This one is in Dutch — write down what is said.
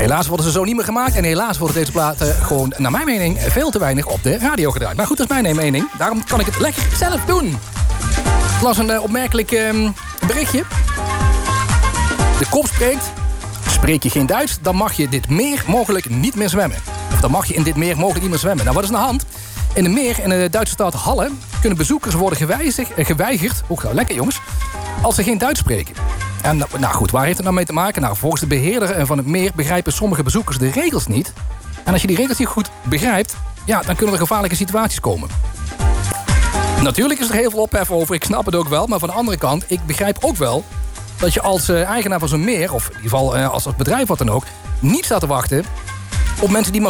Helaas worden ze zo niet meer gemaakt. En helaas worden deze platen gewoon, naar mijn mening, veel te weinig op de radio gedraaid. Maar goed, dat is mijn mening. Daarom kan ik het lekker zelf doen. Ik las een opmerkelijk berichtje. De kop spreekt. Spreek je geen Duits, dan mag je dit meer mogelijk niet meer zwemmen. Of dan mag je in dit meer mogelijk niet meer zwemmen. Nou, wat is aan de hand? In een meer in de Duitse stad Halle kunnen bezoekers worden geweigerd. Lekker jongens. Als ze geen Duits spreken. En nou goed, waar heeft het nou mee te maken? Nou, volgens de beheerder van het meer begrijpen sommige bezoekers de regels niet. En als je die regels niet goed begrijpt, ja, dan kunnen er gevaarlijke situaties komen. Natuurlijk is er heel veel ophef over, ik snap het ook wel. Maar van de andere kant, ik begrijp ook wel dat je als eigenaar van zo'n meer, of in ieder geval als bedrijf wat dan ook, niet staat te wachten op mensen die maar